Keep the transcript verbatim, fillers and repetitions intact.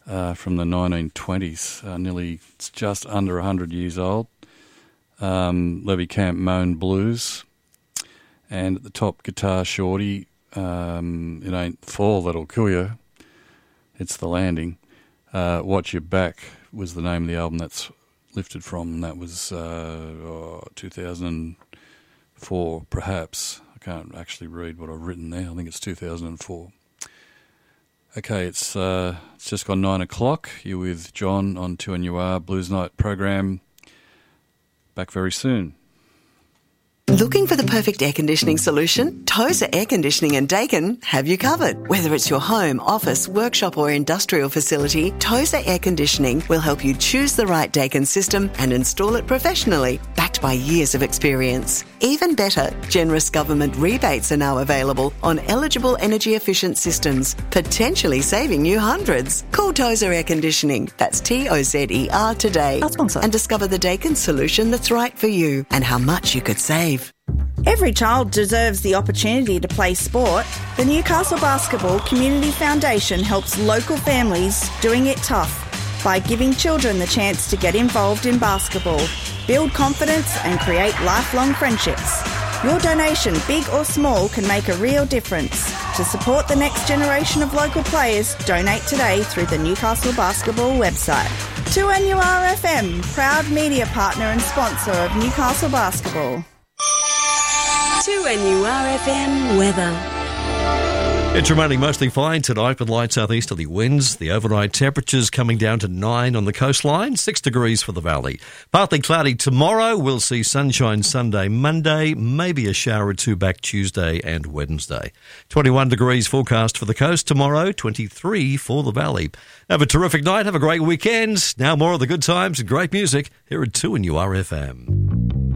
uh, from the nineteen twenties. Uh, nearly, it's just under one hundred years old. Um, Levy Camp Moan Blues. And at the top, Guitar Shorty, um, It Ain't the Fall That'll Kill You, It's the Landing. Uh, Watch Your Back was the name of the album that's lifted from, and that was uh, oh, two thousand four, perhaps. I can't actually read what I've written there. I think it's two thousand four. Okay, it's uh, it's just gone nine o'clock. You're with John on two N U R Blues Night program. Back very soon. Looking for the perfect air conditioning solution? Tozer Air Conditioning and Dakin have you covered. Whether it's your home, office, workshop or industrial facility, Tozer Air Conditioning will help you choose the right Dakin system and install it professionally, backed by years of experience. Even better, generous government rebates are now available on eligible energy-efficient systems, potentially saving you hundreds. Call Tozer Air Conditioning, that's T O Z E R today, and discover the Dakin solution that's right for you and how much you could save. Every child deserves the opportunity to play sport. The Newcastle Basketball Community Foundation helps local families doing it tough by giving children the chance to get involved in basketball, build confidence and create lifelong friendships. Your donation, big or small, can make a real difference. To support the next generation of local players, donate today through the Newcastle Basketball website. two N U R F M, proud media partner and sponsor of Newcastle Basketball. two N U R F M weather. It's remaining mostly fine tonight with light southeasterly winds. The overnight temperatures coming down to nine on the coastline, six degrees for the valley. Partly cloudy tomorrow. We'll see sunshine Sunday, Monday, maybe a shower or two back Tuesday and Wednesday. twenty-one degrees forecast for the coast tomorrow, twenty-three for the valley. Have a terrific night. Have a great weekend. Now more of the good times and great music here at two N U R F M.